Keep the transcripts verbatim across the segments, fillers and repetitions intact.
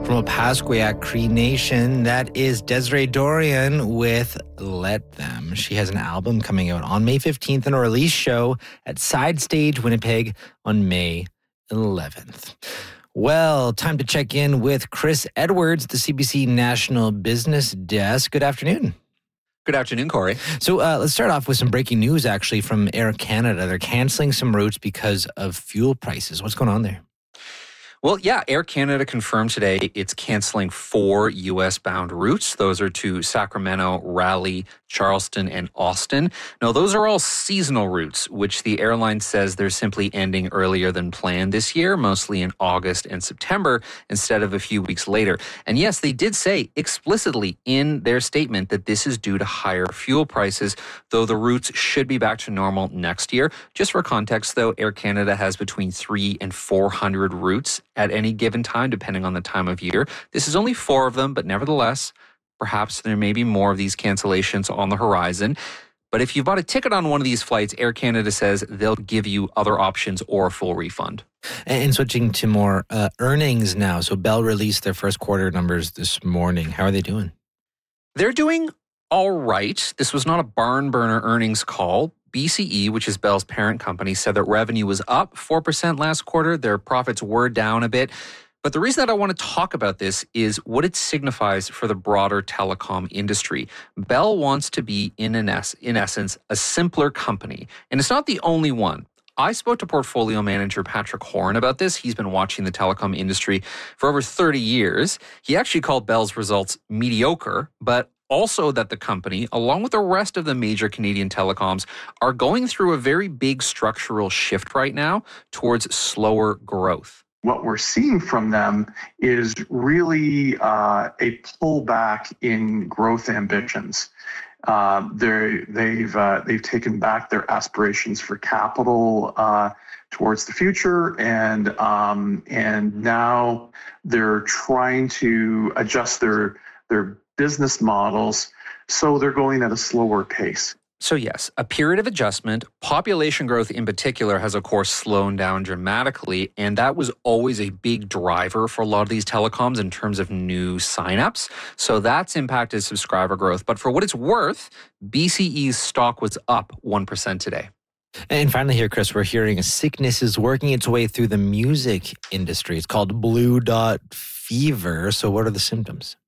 From Opaskwayak Cree Nation, that is Desiree Dorian with Let Them. She has an album coming out on May fifteenth and a release show at Side Stage Winnipeg on May eleventh. Well, time to check in with Chris Edwards, the C B C National Business Desk. Good afternoon. Good afternoon, Corey. So uh, let's start off with some breaking news, actually, from Air Canada. They're canceling some routes because of fuel prices. What's going on there? Well, yeah, Air Canada confirmed today it's canceling four U S-bound routes. Those are to Sacramento, Raleigh, Charleston, and Austin. Now, those are all seasonal routes, which the airline says they're simply ending earlier than planned this year, mostly in August and September, instead of a few weeks later. And yes, they did say explicitly in their statement that this is due to higher fuel prices, though the routes should be back to normal next year. Just for context, though, Air Canada has between three and four hundred routes at any given time, depending on the time of year. This is only four of them, but nevertheless, perhaps there may be more of these cancellations on the horizon. But if you bought a ticket on one of these flights, Air Canada says they'll give you other options or a full refund. And switching to more uh, earnings now. So Bell released their first quarter numbers this morning. How are they doing? They're doing all right. This was not a barn burner earnings call. B C E, which is Bell's parent company, said that revenue was up four percent last quarter. Their profits were down a bit. But the reason that I want to talk about this is what it signifies for the broader telecom industry. Bell wants to be, in, an es- in essence, a simpler company. And it's not the only one. I spoke to portfolio manager Patrick Horan about this. He's been watching the telecom industry for over thirty years. He actually called Bell's results mediocre, but also that the company, along with the rest of the major Canadian telecoms, are going through a very big structural shift right now towards slower growth. What we're seeing from them is really uh, a pullback in growth ambitions. Uh, they've uh, they've taken back their aspirations for capital uh, towards the future, and um, and now they're trying to adjust their their business models, so they're going at a slower pace. So yes, a period of adjustment. Population growth in particular has, of course, slowed down dramatically, and that was always a big driver for a lot of these telecoms in terms of new signups. So that's impacted subscriber growth. But for what it's worth, B C E's stock was up one percent today. And finally here, Chris, we're hearing a sickness is working its way through the music industry. It's called Blue Dot Fever. So what are the symptoms?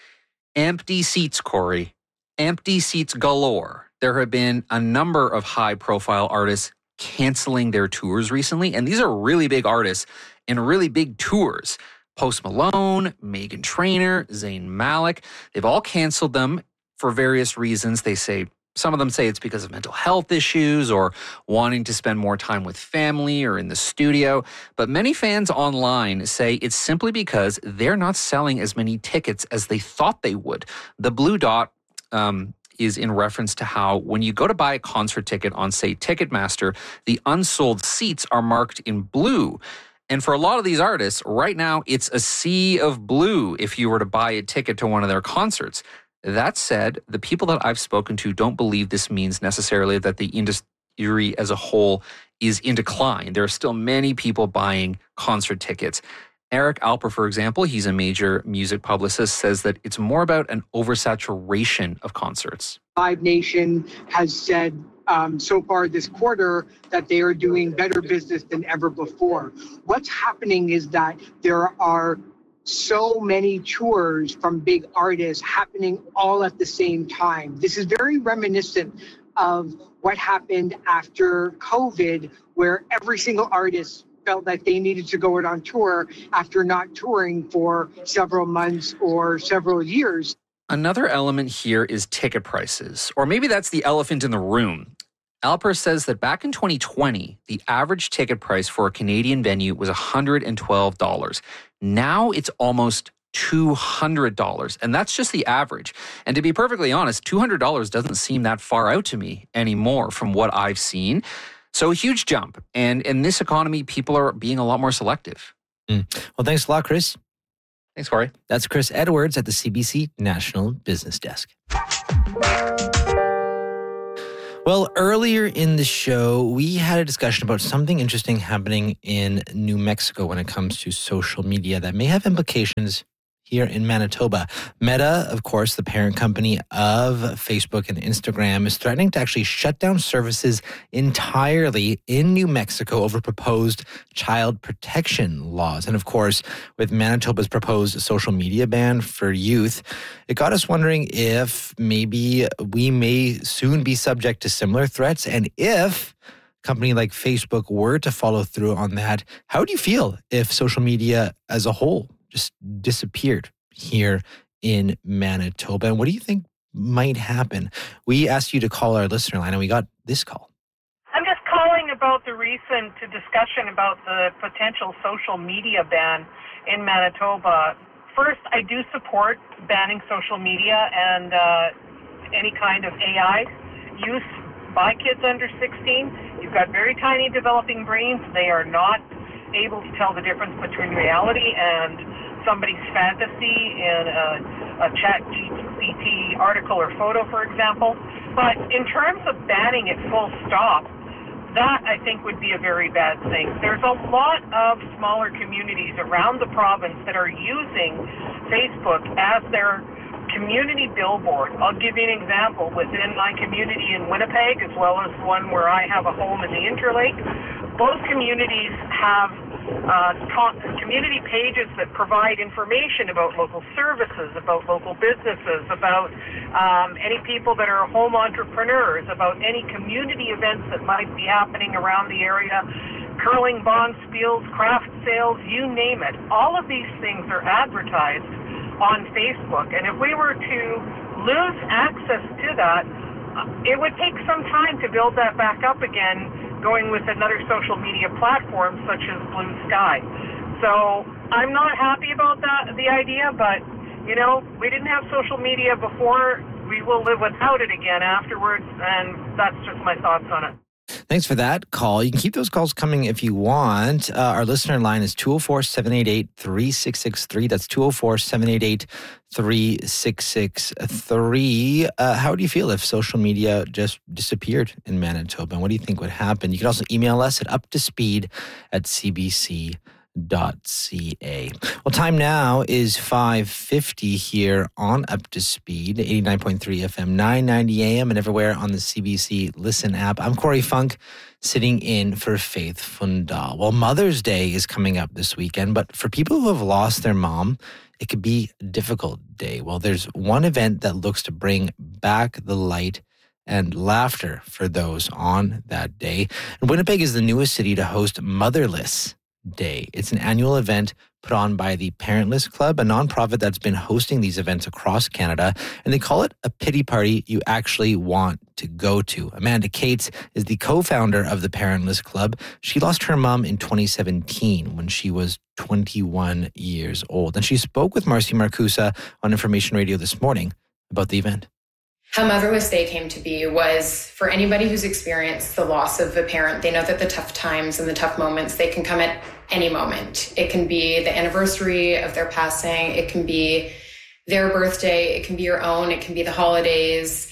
Empty seats, Corey. Empty seats galore. There have been a number of high-profile artists canceling their tours recently, and these are really big artists and really big tours. Post Malone, Meghan Trainor, Zayn Malik, they've all canceled them for various reasons. They say, some of them say it's because of mental health issues or wanting to spend more time with family or in the studio. But many fans online say it's simply because they're not selling as many tickets as they thought they would. The blue dot um, is in reference to how when you go to buy a concert ticket on, say, Ticketmaster, the unsold seats are marked in blue. And for a lot of these artists, right now, it's a sea of blue if you were to buy a ticket to one of their concerts. That said, the people that I've spoken to don't believe this means necessarily that the industry as a whole is in decline. There are still many people buying concert tickets. Eric Alper, for example, he's a major music publicist, says that it's more about an oversaturation of concerts. Live Nation has said um, so far this quarter that they are doing better business than ever before. What's happening is that there are so many tours from big artists happening all at the same time. This is very reminiscent of what happened after COVID, where every single artist felt that they needed to go out on tour after not touring for several months or several years. Another element here is ticket prices, or maybe that's the elephant in the room. Alper says that back in twenty twenty, the average ticket price for a Canadian venue was one hundred twelve dollars. Now it's almost two hundred dollars, and that's just the average. And to be perfectly honest, two hundred dollars doesn't seem that far out to me anymore from what I've seen. So a huge jump. And in this economy, people are being a lot more selective. Mm. Well, thanks a lot, Chris. Thanks, Corey. That's Chris Edwards at the C B C National Business Desk. Well, earlier in the show, we had a discussion about something interesting happening in New Mexico when it comes to social media that may have implications here in Manitoba. Meta, of course, the parent company of Facebook and Instagram, is threatening to actually shut down services entirely in New Mexico over proposed child protection laws. And of course, with Manitoba's proposed social media ban for youth, it got us wondering if maybe we may soon be subject to similar threats, and if a company like Facebook were to follow through on that, how do you feel if social media as a whole just disappeared here in Manitoba? And what do you think might happen? We asked you to call our listener line, and we got this call. I'm just calling about the recent discussion about the potential social media ban in Manitoba. First, I do support banning social media and uh, any kind of A I use by kids under sixteen. You've got very tiny developing brains. They are not able to tell the difference between reality and somebody's fantasy in a, a Chat G P T article or photo, for example. But in terms of banning it full stop, that I think would be a very bad thing. There's a lot of smaller communities around the province that are using Facebook as their community billboard. I'll give you an example. Within my community in Winnipeg, as well as one where I have a home in the Interlake, both communities have uh, ta- community pages that provide information about local services, about local businesses, about um, any people that are home entrepreneurs, about any community events that might be happening around the area, curling, bond spiels, craft sales, you name it. All of these things are advertised on Facebook, and if we were to lose access to that, it would take some time to build that back up again, going with another social media platform such as Blue Sky. So I'm not happy about that, the idea, but you know, we didn't have social media before. We will live without it again afterwards, and that's just my thoughts on it. Thanks for that call. You can keep those calls coming if you want. Uh, our listener line is two oh four, seven eight eight, three six six three. That's two oh four, seven eight eight, three six six three. Uh, how do you feel if social media just disappeared in Manitoba? And what do you think would happen? You can also email us at uptospeed at c b c dot c a. Well, time now is five fifty here on Up to Speed, eighty-nine point three F M, nine ninety A M, and everywhere on the C B C Listen app. I'm Corey Funk, sitting in for Faith Fundal. Well, Mother's Day is coming up this weekend, but for people who have lost their mom, it could be a difficult day. Well, there's one event that looks to bring back the light and laughter for those on that day. And Winnipeg is the newest city to host Motherless Day. It's an annual event put on by the Parentless Club, a nonprofit that's been hosting these events across Canada, and they call it a pity party you actually want to go to. Amanda Cates is the co-founder of the Parentless Club. She lost her mom in twenty seventeen when she was twenty-one years old, and she spoke with Marcy Marcusa on Information Radio this morning about the event. How Motherless Day came to be was for anybody who's experienced the loss of a parent, they know that the tough times and the tough moments, they can come at any moment. It can be the anniversary of their passing. It can be their birthday. It can be your own. It can be the holidays.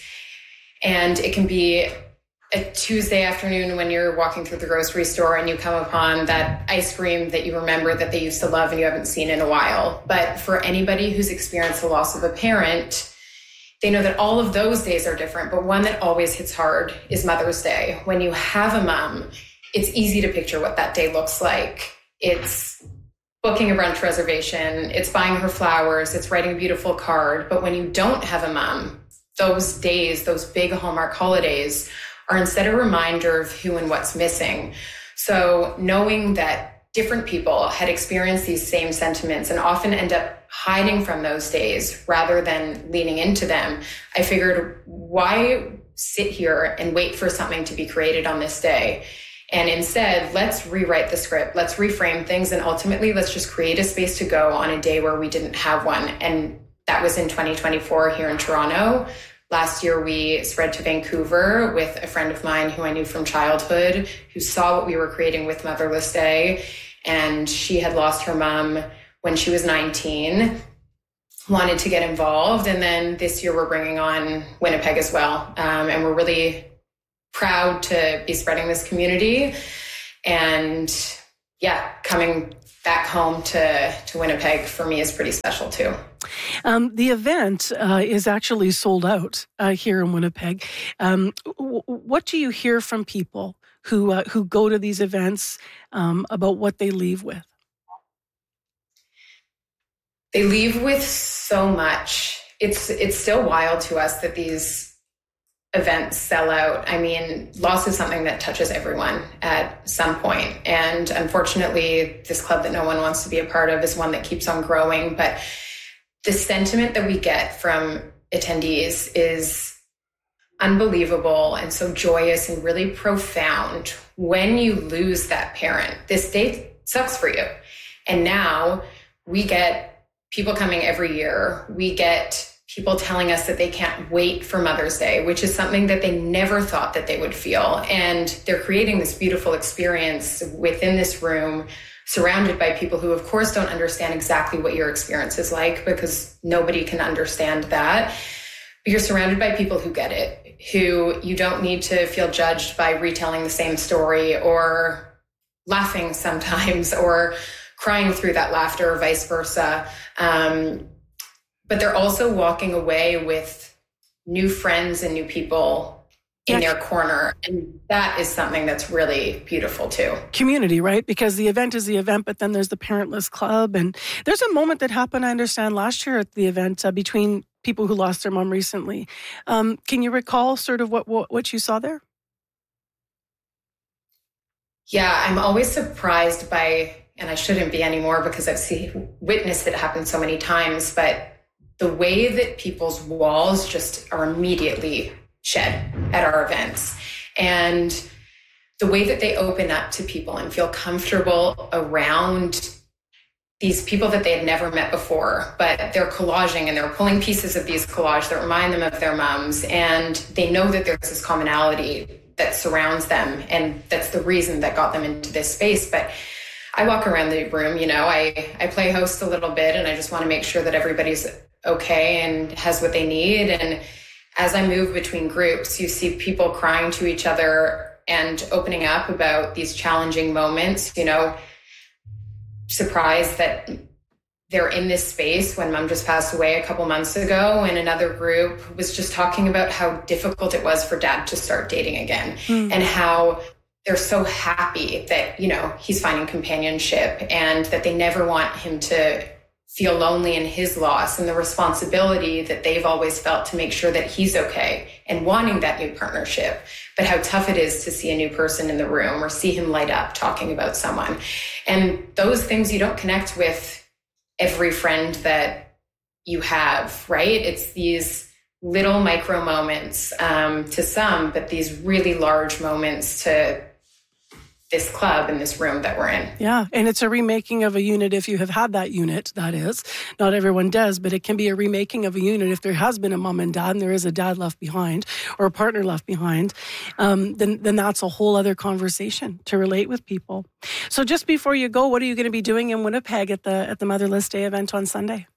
And it can be a Tuesday afternoon when you're walking through the grocery store and you come upon that ice cream that you remember that they used to love and you haven't seen in a while. But for anybody who's experienced the loss of a parent, they know that all of those days are different, but one that always hits hard is Mother's Day. When you have a mom, it's easy to picture what that day looks like. It's booking a brunch reservation, it's buying her flowers, it's writing a beautiful card. But when you don't have a mom, those days, those big Hallmark holidays, are instead a reminder of who and what's missing. So knowing that different people had experienced these same sentiments and often end up hiding from those days rather than leaning into them, I figured, why sit here and wait for something to be created on this day? And instead, let's rewrite the script. Let's reframe things. And ultimately, let's just create a space to go on a day where we didn't have one. And that was in twenty twenty-four here in Toronto. Last year, we spread to Vancouver with a friend of mine who I knew from childhood, who saw what we were creating with Motherless Day. And she had lost her mom when she was nineteen, wanted to get involved. And then this year we're bringing on Winnipeg as well. Um, and we're really proud to be spreading this community. And yeah, coming back home to, to Winnipeg for me is pretty special too. Um, the event uh, is actually sold out uh, here in Winnipeg. Um, w- what do you hear from people who uh, who go to these events um, about what they leave with? They leave with so much. It's it's still wild to us that these events sell out. I mean, loss is something that touches everyone at some point. And unfortunately, this club that no one wants to be a part of is one that keeps on growing. But the sentiment that we get from attendees is unbelievable and so joyous and really profound. When you lose that parent, this day sucks for you. And now we get people coming every year. We get people telling us that they can't wait for Mother's Day, which is something that they never thought that they would feel. And they're creating this beautiful experience within this room, surrounded by people who, of course, don't understand exactly what your experience is like, because nobody can understand that. But you're surrounded by people who get it, who you don't need to feel judged by retelling the same story or laughing sometimes or crying through that laughter or vice versa. Um, But they're also walking away with new friends and new people in their corner. And that is something that's really beautiful too. Community, right? Because the event is the event, but then there's the Parentless Club. And there's a moment that happened, I understand, last year at the event uh, between people who lost their mom recently. Um, can you recall sort of what, what, what you saw there? Yeah, I'm always surprised by, and I shouldn't be anymore because I've seen, witnessed it happen so many times, but the way that people's walls just are immediately shed at our events, and the way that they open up to people and feel comfortable around these people that they had never met before, but they're collaging and they're pulling pieces of these collages that remind them of their moms, and they know that there's this commonality that surrounds them, and that's the reason that got them into this space. But I walk around the room, you know, I, I play host a little bit, and I just want to make sure that everybody's okay and has what they need. And as I move between groups, you see people crying to each other and opening up about these challenging moments, you know, surprised that they're in this space when mom just passed away a couple months ago, and another group was just talking about how difficult it was for dad to start dating again, mm. and how they're so happy that, you know, he's finding companionship and that they never want him to feel lonely in his loss, and the responsibility that they've always felt to make sure that he's okay and wanting that new partnership, but how tough it is to see a new person in the room or see him light up talking about someone. And those things you don't connect with every friend that you have, right? It's these little micro moments um, to some, but these really large moments to this club and this room that we're in. Yeah, and it's a remaking of a unit if you have had that unit, that is. Not everyone does, but it can be a remaking of a unit if there has been a mom and dad and there is a dad left behind or a partner left behind, um, then, then that's a whole other conversation to relate with people. So just before you go, what are you going to be doing in Winnipeg at the at the Motherless Day event on Sunday?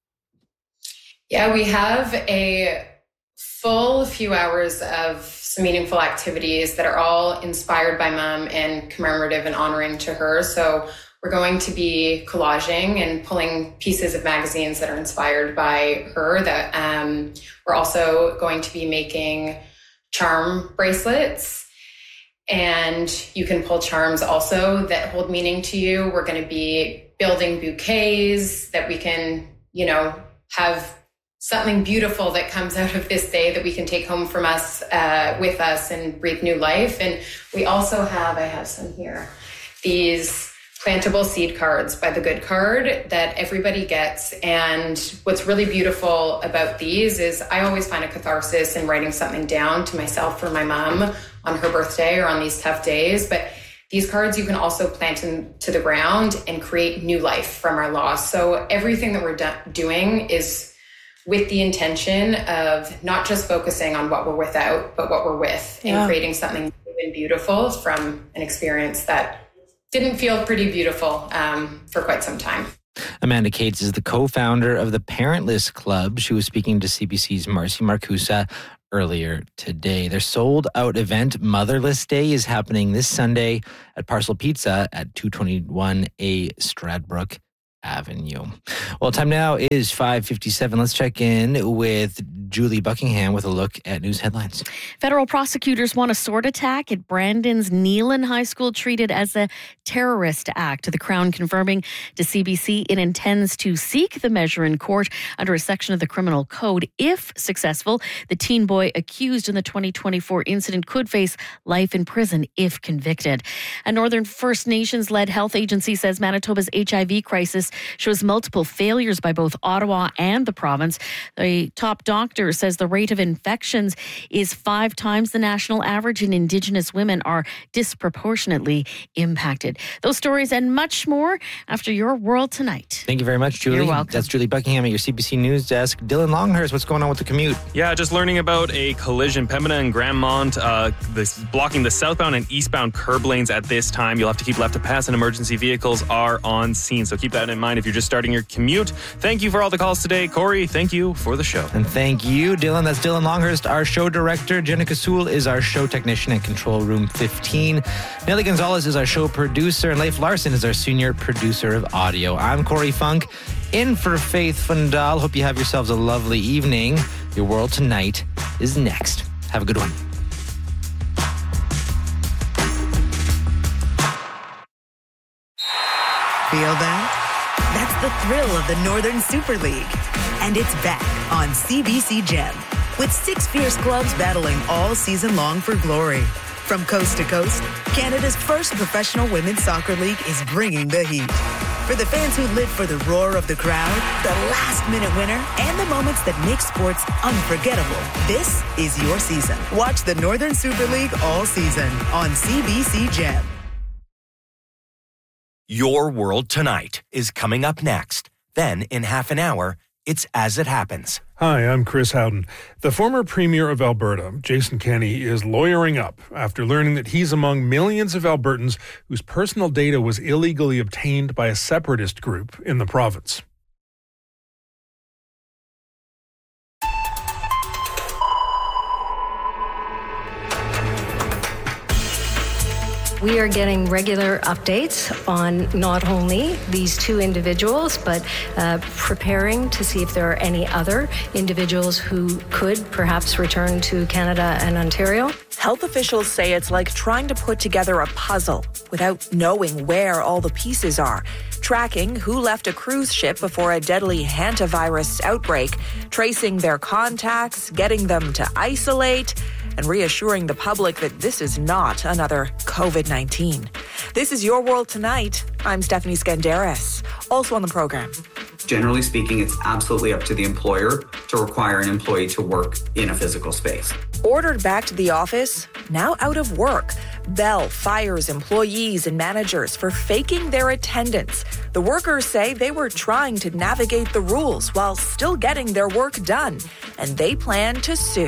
Yeah, we have a full few hours of some meaningful activities that are all inspired by mom and commemorative and honoring to her. So we're going to be collaging and pulling pieces of magazines that are inspired by her. That um, we're also going to be making charm bracelets, and you can pull charms also that hold meaning to you. We're going to be building bouquets that we can, you know, have something beautiful that comes out of this day that we can take home from us, uh, with us and breathe new life. And we also have, I have some here, these plantable seed cards by The Good Card that everybody gets. And what's really beautiful about these is I always find a catharsis in writing something down to myself or my mom on her birthday or on these tough days. But these cards you can also plant into the ground and create new life from our loss. So everything that we're do- doing is with the intention of not just focusing on what we're without, but what we're with, yeah. and creating something new and beautiful from an experience that didn't feel pretty beautiful um, for quite some time. Amanda Cates is the co-founder of the Parentless Club. She was speaking to C B C's Marcy Marcusa earlier today. Their sold-out event, Motherless Day, is happening this Sunday at Parcel Pizza at two twenty-one A Stradbrook Avenue. Well, time now is five fifty-seven. Let's check in with Julie Buckingham with a look at news headlines. Federal prosecutors want a sword attack at Brandon's Neelan High School treated as a terrorist act. The Crown confirming to C B C it intends to seek the measure in court under a section of the Criminal Code. If successful, the teen boy accused in the twenty twenty-four incident could face life in prison if convicted. A Northern First Nations-led health agency says Manitoba's H I V crisis shows multiple failures by both Ottawa and the province. The top doctor says the rate of infections is five times the national average, and Indigenous women are disproportionately impacted. Those stories and much more after Your World Tonight. Thank you very much, Julie. You're welcome. That's Julie Buckingham at your C B C News Desk. Dylan Longhurst, what's going on with the commute? Yeah, just learning about a collision. Pembina and Grandmont uh, this, blocking the southbound and eastbound curb lanes at this time. You'll have to keep left to pass, and emergency vehicles are on scene. So keep that in mind if you're just starting your commute. Thank you for all the calls today. Corey, thank you for the show. And thank you, Dylan. That's Dylan Longhurst, our show director. Jenna Kasul is our show technician at Control Room fifteen. Nelly Gonzalez is our show producer, and Leif Larson is our senior producer of audio. I'm Corey Funk, in for Faith Fundal. Hope you have yourselves a lovely evening. Your World Tonight is next. Have a good one. Feel that? That's the thrill of the Northern Super League. And it's back on C B C Gem, with six fierce clubs battling all season long for glory. From coast to coast, Canada's first professional women's soccer league is bringing the heat. For the fans who live for the roar of the crowd, the last-minute winner, and the moments that make sports unforgettable, this is your season. Watch the Northern Super League all season on C B C Gem. Your World Tonight is coming up next. Then, in half an hour, it's As It Happens. Hi, I'm Chris Howden. The former Premier of Alberta, Jason Kenney, is lawyering up after learning that he's among millions of Albertans whose personal data was illegally obtained by a separatist group in the province. We are getting regular updates on not only these two individuals, but uh, preparing to see if there are any other individuals who could perhaps return to Canada and Ontario. Health officials say it's like trying to put together a puzzle without knowing where all the pieces are. Tracking who left a cruise ship before a deadly hantavirus outbreak, tracing their contacts, getting them to isolate, and reassuring the public that this is not another covid nineteen. This is Your World Tonight. I'm Stephanie Skandaris. Also on the program. Generally speaking, it's absolutely up to the employer to require an employee to work in a physical space. Ordered back to the office, now out of work. Bell fires employees and managers for faking their attendance. The workers say they were trying to navigate the rules while still getting their work done, and they plan to sue.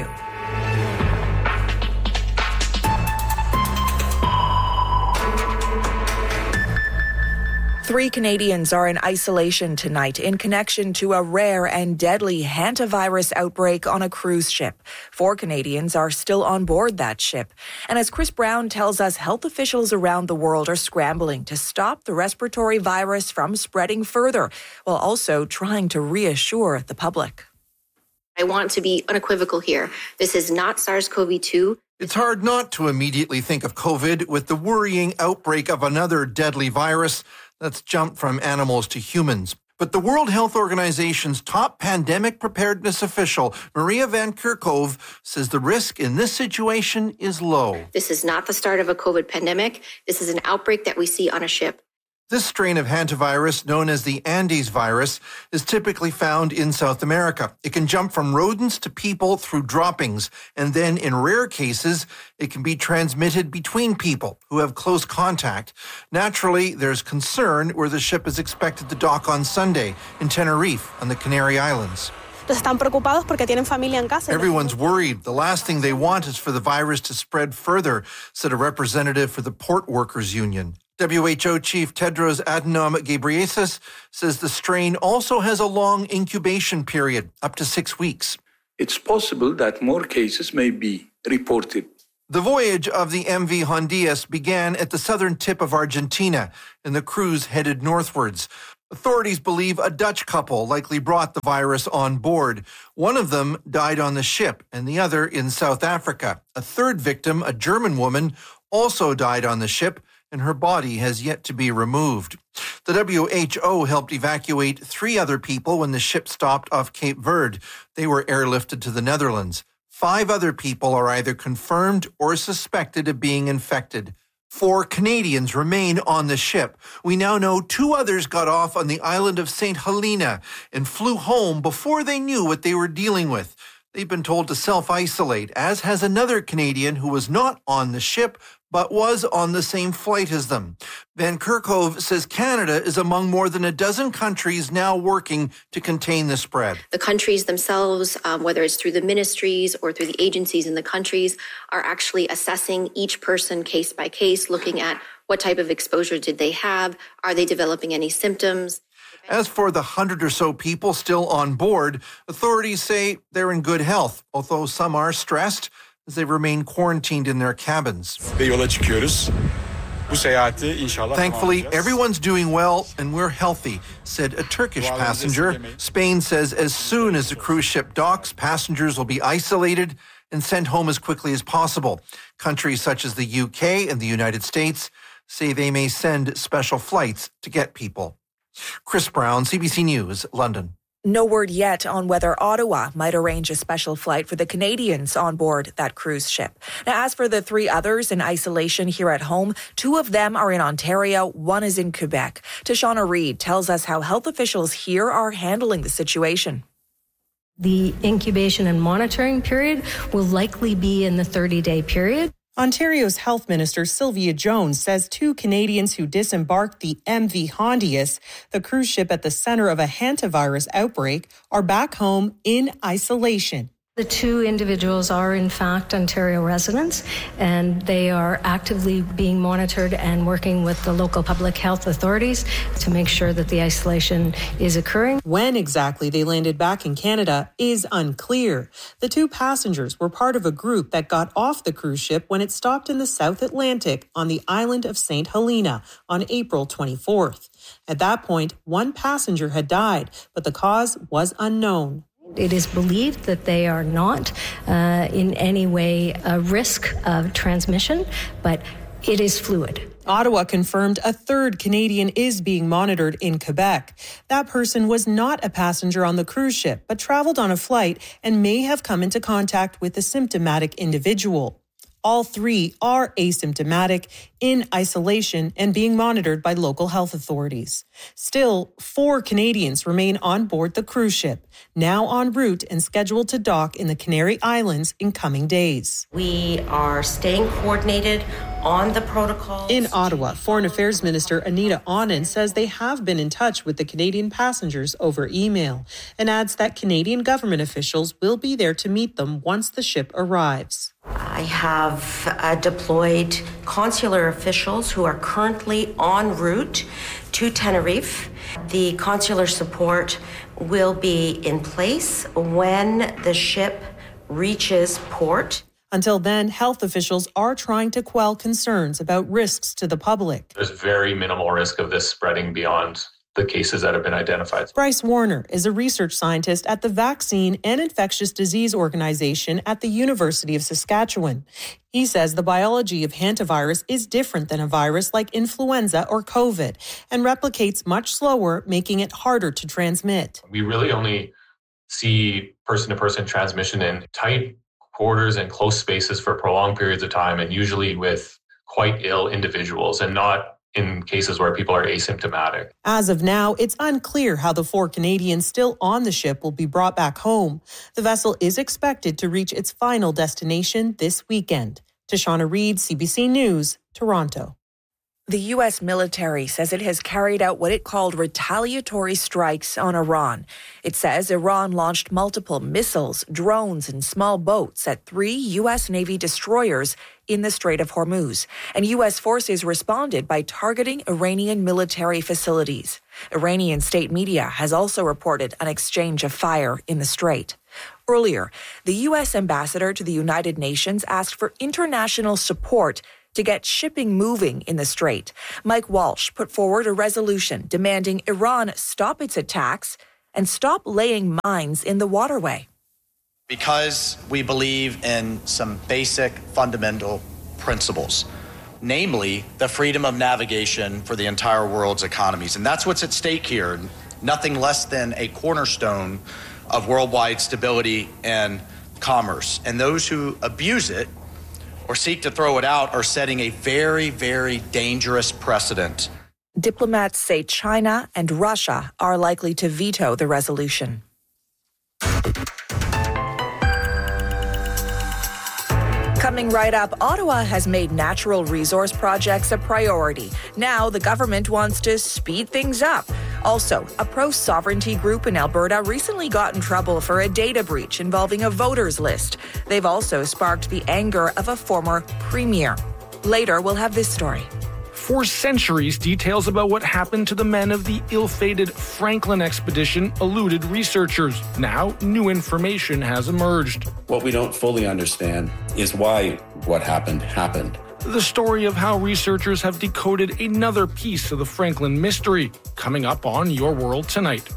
Three Canadians are in isolation tonight in connection to a rare and deadly hantavirus outbreak on a cruise ship. Four Canadians are still on board that ship. And as Chris Brown tells us, health officials around the world are scrambling to stop the respiratory virus from spreading further, while also trying to reassure the public. I want to be unequivocal here. This is not SARS-C o V two. It's hard not to immediately think of COVID with the worrying outbreak of another deadly virus that's jumped from animals to humans. But the World Health Organization's top pandemic preparedness official, Maria Van Kerkhove, says the risk in this situation is low. This is not the start of a COVID pandemic. This is an outbreak that we see on a ship. This strain of hantavirus, known as the Andes virus, is typically found in South America. It can jump from rodents to people through droppings, and then in rare cases, it can be transmitted between people who have close contact. Naturally, there's concern where the ship is expected to dock on Sunday in Tenerife on the Canary Islands. Everyone's worried. The last thing they want is for the virus to spread further, said a representative for the Port Workers Union. W H O Chief Tedros Adhanom Ghebreyesus says the strain also has a long incubation period, up to six weeks. it's possible that more cases may be reported. The voyage of the M V Hondias began at the southern tip of Argentina, and the cruise headed northwards. Authorities believe a Dutch couple likely brought the virus on board. One of them died on the ship, and the other in South Africa. A third victim, a German woman, also died on the ship, and her body has yet to be removed. The W H O helped evacuate three other people when the ship stopped off Cape Verde. They were airlifted to the Netherlands. Five other people are either confirmed or suspected of being infected. Four Canadians remain on the ship. We now know two others got off on the island of Saint Helena and flew home before they knew what they were dealing with. They've been told to self-isolate, as has another Canadian who was not on the ship but was on the same flight as them. Van Kerkhove says Canada is among more than a dozen countries now working to contain the spread. The countries themselves, um, whether it's through the ministries or through the agencies in the countries, are actually assessing each person case by case, looking at what type of exposure did they have, are they developing any symptoms. As for the hundred or so people still on board, authorities say they're in good health, although some are stressed as they remain quarantined in their cabins. Thankfully, everyone's doing well and we're healthy, said a Turkish passenger. Spain says as soon as the cruise ship docks, passengers will be isolated and sent home as quickly as possible. Countries such as the U K and the United States say they may send special flights to get people. Chris Brown, C B C News, London. No word yet on whether Ottawa might arrange a special flight for the Canadians on board that cruise ship. Now, as for the three others in isolation here at home, two of them are in Ontario, one is in Quebec. Tashana Reid tells us how health officials here are handling the situation. The incubation and monitoring period will likely be in the thirty-day period. Ontario's Health Minister Sylvia Jones says two Canadians who disembarked the M V Hondias, the cruise ship at the center of a hantavirus outbreak, are back home in isolation. The two individuals are, in fact, Ontario residents, and they are actively being monitored and working with the local public health authorities to make sure that the isolation is occurring. When exactly they landed back in Canada is unclear. The two passengers were part of a group that got off the cruise ship when it stopped in the South Atlantic on the island of Saint Helena on April twenty-fourth. At that point, one passenger had died, but the cause was unknown. It is believed that they are not uh, in any way a risk of transmission, but it is fluid. Ottawa confirmed a third Canadian is being monitored in Quebec. That person was not a passenger on the cruise ship, but traveled on a flight and may have come into contact with a symptomatic individual. All three are asymptomatic, in isolation, and being monitored by local health authorities. Still, four Canadians remain on board the cruise ship, now en route and scheduled to dock in the Canary Islands in coming days. We are staying coordinated on the protocols. In Ottawa, Foreign Affairs Minister Anita Anand says they have been in touch with the Canadian passengers over email and adds that Canadian government officials will be there to meet them once the ship arrives. I have uh, deployed consular officials who are currently en route to Tenerife. The consular support will be in place when the ship reaches port. Until then, health officials are trying to quell concerns about risks to the public. There's very minimal risk of this spreading beyond the cases that have been identified. Bryce Warner is a research scientist at the Vaccine and Infectious Disease Organization at the University of Saskatchewan. He says the biology of hantavirus is different than a virus like influenza or COVID and replicates much slower, making it harder to transmit. We really only see person-to-person transmission in tight quarters and close spaces for prolonged periods of time, and usually with quite ill individuals and not in cases where people are asymptomatic. As of now, it's unclear how the four Canadians still on the ship will be brought back home. The vessel is expected to reach its final destination this weekend. Tashana Reid, C B C News, Toronto. The U S military says it has carried out what it called retaliatory strikes on Iran. It says Iran launched multiple missiles, drones, and small boats at three U S Navy destroyers in the Strait of Hormuz. And U S forces responded by targeting Iranian military facilities. Iranian state media has also reported an exchange of fire in the strait. Earlier, the U S ambassador to the United Nations asked for international support to get shipping moving in the strait. Mike Walsh put forward a resolution demanding Iran stop its attacks and stop laying mines in the waterway. Because we believe in some basic fundamental principles, namely the freedom of navigation for the entire world's economies. And that's what's at stake here. Nothing less than a cornerstone of worldwide stability and commerce. And those who abuse it or seek to throw it out are setting a very, very dangerous precedent. Diplomats say China and Russia are likely to veto the resolution. Coming right up, Ottawa has made natural resource projects a priority. Now the government wants to speed things up. Also, a pro-sovereignty group in Alberta recently got in trouble for a data breach involving a voters list. They've also sparked the anger of a former premier. Later, we'll have this story. For centuries, details about what happened to the men of the ill-fated Franklin expedition eluded researchers. Now, new information has emerged. What we don't fully understand is why what happened happened. The story of how researchers have decoded another piece of the Franklin mystery, coming up on Your World Tonight.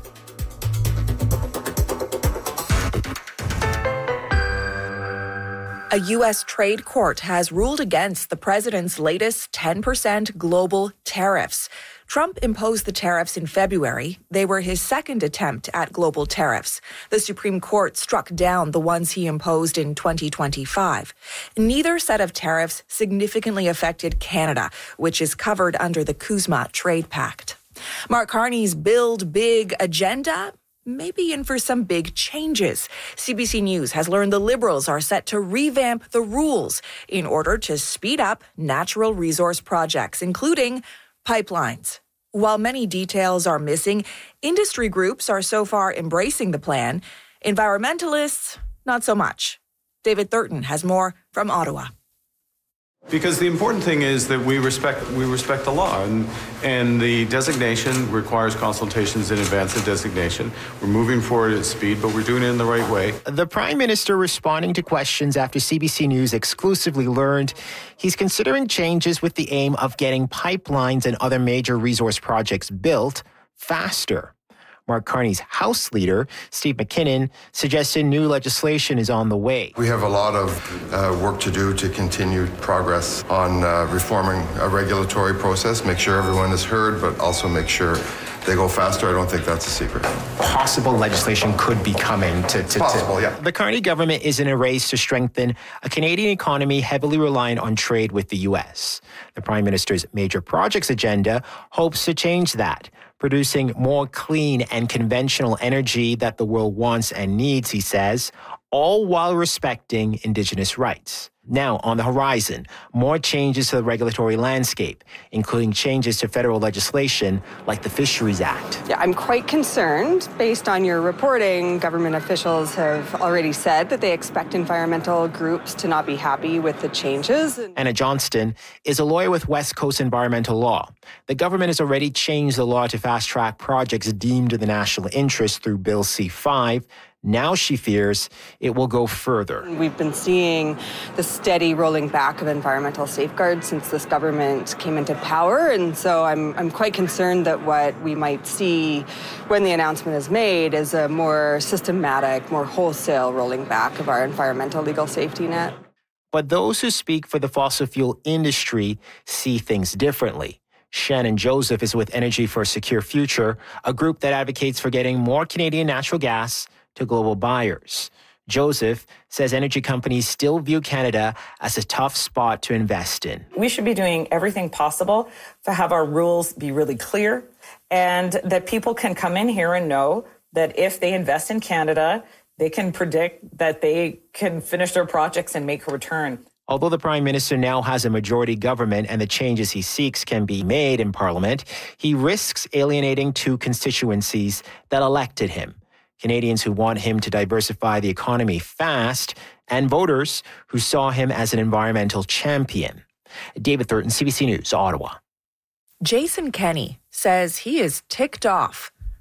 A U S trade court has ruled against the president's latest ten percent global tariffs. Trump imposed the tariffs in February. They were his second attempt at global tariffs. The Supreme Court struck down the ones he imposed in twenty twenty-five. Neither set of tariffs significantly affected Canada, which is covered under the CUSMA Trade Pact. Mark Carney's Build Big agenda may be in for some big changes. C B C News has learned the Liberals are set to revamp the rules in order to speed up natural resource projects, including pipelines. While many details are missing, industry groups are so far embracing the plan. Environmentalists, not so much. David Thurton has more from Ottawa. Because the important thing is that we respect we respect the law, and and the designation requires consultations in advance of designation. We're moving forward at speed, but we're doing it in the right way. The Prime Minister responding to questions after C B C News exclusively learned he's considering changes with the aim of getting pipelines and other major resource projects built faster. Mark Carney's House Leader, Steve McKinnon, suggested new legislation is on the way. We have a lot of uh, work to do to continue progress on uh, reforming a regulatory process, make sure everyone is heard, but also make sure they go faster. I don't think that's a secret. Possible legislation could be coming to... to Possible, to, yeah. The Carney government is in a race to strengthen a Canadian economy heavily reliant on trade with the U S. The Prime Minister's major projects agenda hopes to change that, producing more clean and conventional energy that the world wants and needs, he says, all while respecting Indigenous rights. Now, on the horizon, more changes to the regulatory landscape, including changes to federal legislation like the Fisheries Act. Yeah, I'm quite concerned. Based on your reporting, government officials have already said that they expect environmental groups to not be happy with the changes. Anna Johnston is a lawyer with West Coast Environmental Law. The government has already changed the law to fast-track projects deemed of the national interest through Bill C five. Now she fears it will go further. We've been seeing the steady rolling back of environmental safeguards since this government came into power. And so I'm, I'm quite concerned that what we might see when the announcement is made is a more systematic, more wholesale rolling back of our environmental legal safety net. But those who speak for the fossil fuel industry see things differently. Shannon Joseph is with Energy for a Secure Future, a group that advocates for getting more Canadian natural gas to global buyers. Joseph says energy companies still view Canada as a tough spot to invest in. We should be doing everything possible to have our rules be really clear and that people can come in here and know that if they invest in Canada, they can predict that they can finish their projects and make a return. Although the Prime Minister now has a majority government and the changes he seeks can be made in Parliament, he risks alienating two constituencies that elected him. Canadians who want him to diversify the economy fast, and voters who saw him as an environmental champion. David Thurton, C B C News, Ottawa. Jason Kenney says he is ticked off.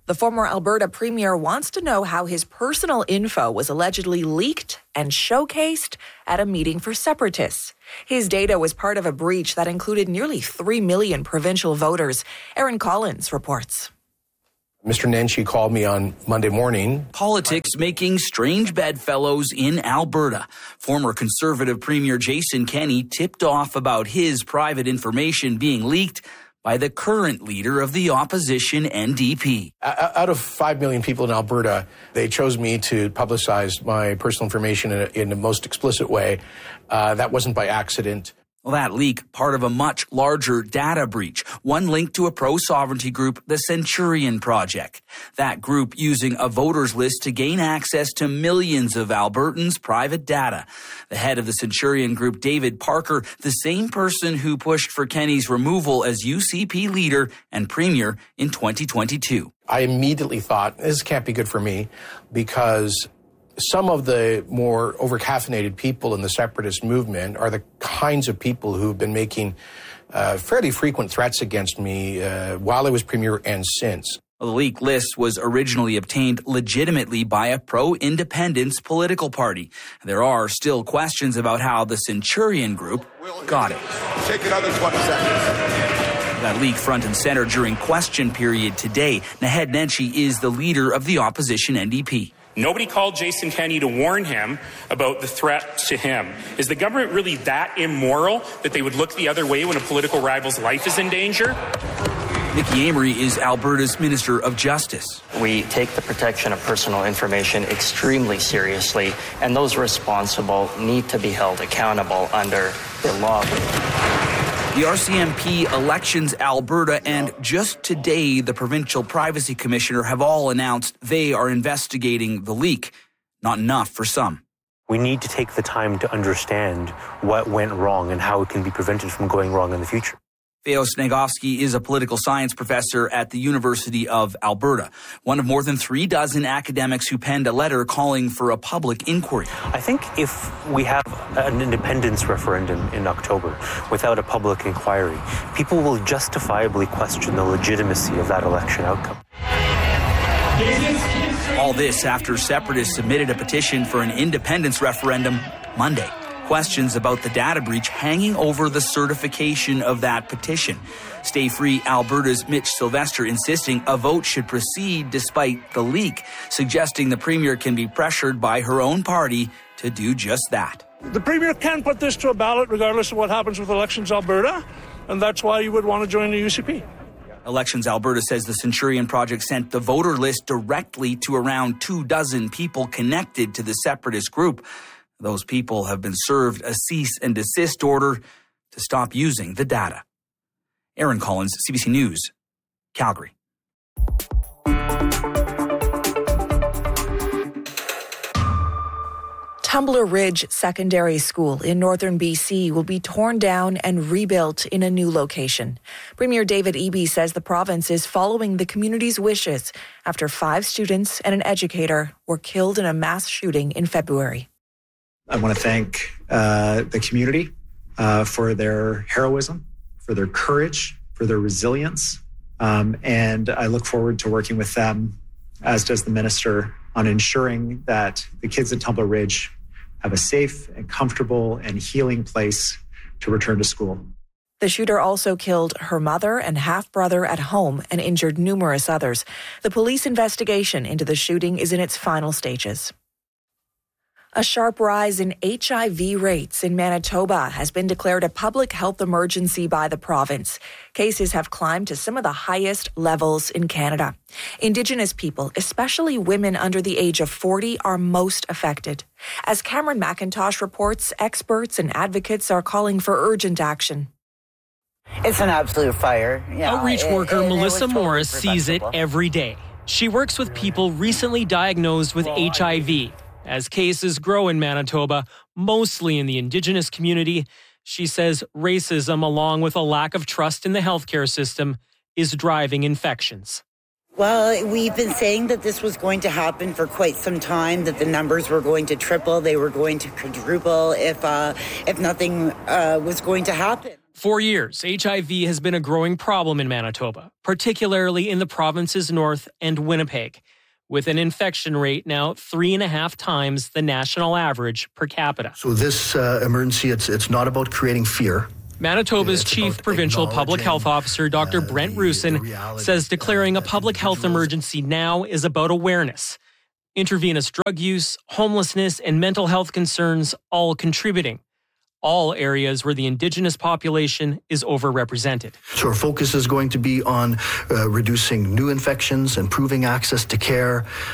The former Alberta Premier wants to know how his personal info was allegedly leaked and showcased at a meeting for separatists. His data was part of a breach that included nearly three million provincial voters. Aaron Collins reports. Mister Nenshi called me on Monday morning. Politics making strange bedfellows in Alberta. Former Conservative Premier Jason Kenney tipped off about his private information being leaked by the current leader of the opposition N D P. Out of five million people in Alberta, they chose me to publicize my personal information in, a, in the most explicit way. Uh, that wasn't by accident. Well, that leak, part of a much larger data breach, one linked to a pro-sovereignty group, the Centurion Project. That group using a voters list to gain access to millions of Albertans' private data. The head of the Centurion Group, David Parker, the same person who pushed for Kenney's removal as U C P leader and premier in twenty twenty-two. I immediately thought, this can't be good for me, because some of the more over-caffeinated people in the separatist movement are the kinds of people who've been making uh, fairly frequent threats against me uh, while I was premier and since. Well, the leaked list was originally obtained legitimately by a pro-independence political party. There are still questions about how the Centurion Group got it. Take another twenty seconds. That leak front and center during question period today. Naheed Nenshi is the leader of the opposition N D P. Nobody called Jason Kenney to warn him about the threat to him. Is the government really that immoral that they would look the other way when a political rival's life is in danger? Mickey Amory is Alberta's Minister of Justice. We take the protection of personal information extremely seriously, and those responsible need to be held accountable under the law. The R C M P, Elections Alberta, and just today, the Provincial Privacy Commissioner have all announced they are investigating the leak. Not enough for some. We need to take the time to understand what went wrong and how it can be prevented from going wrong in the future. Theo Snegovsky is a political science professor at the University of Alberta, one of more than three dozen academics who penned a letter calling for a public inquiry. I think if we have an independence referendum in October without a public inquiry, people will justifiably question the legitimacy of that election outcome. All this after separatists submitted a petition for an independence referendum Monday. Questions about the data breach hanging over the certification of that petition. Stay Free Alberta's Mitch Sylvester insisting a vote should proceed despite the leak, suggesting the Premier can be pressured by her own party to do just that. The Premier can put this to a ballot regardless of what happens with Elections Alberta, and that's why you would want to join the U C P. Elections Alberta says the Centurion Project sent the voter list directly to around two dozen people connected to the separatist group. Those people have been served a cease and desist order to stop using the data. Aaron Collins, C B C News, Calgary. Tumbler Ridge Secondary School in northern B C will be torn down and rebuilt in a new location. Premier David Eby says the province is following the community's wishes after five students and an educator were killed in a mass shooting in February. I want to thank uh, the community uh, for their heroism, for their courage, for their resilience. Um, and I look forward to working with them, as does the minister, on ensuring that the kids at Tumbler Ridge have a safe and comfortable and healing place to return to school. The shooter also killed her mother and half-brother at home and injured numerous others. The police investigation into the shooting is in its final stages. A sharp rise in H I V rates in Manitoba has been declared a public health emergency by the province. Cases have climbed to some of the highest levels in Canada. Indigenous people, especially women under the age of forty, are most affected. As Cameron McIntosh reports, experts and advocates are calling for urgent action. It's an absolute fire. Yeah, Outreach it, worker it, Melissa it Morris sees it every day. She works with people recently diagnosed with H I V. As cases grow in Manitoba, mostly in the Indigenous community, she says racism, along with a lack of trust in the healthcare system, is driving infections. Well, we've been saying that this was going to happen for quite some time, that the numbers were going to triple, they were going to quadruple if, uh, if nothing uh, was going to happen. For years, H I V has been a growing problem in Manitoba, particularly in the province's north and Winnipeg, with an infection rate now three and a half times the national average per capita. So this uh, emergency, it's it's not about creating fear. Manitoba's Chief Provincial Public Health Officer, Doctor Brent Rusin, says declaring a public health emergency now is about awareness. Intravenous drug use, homelessness, and mental health concerns all contributing. All areas where the Indigenous population is overrepresented. So our focus is going to be on uh, reducing new infections, improving access to care,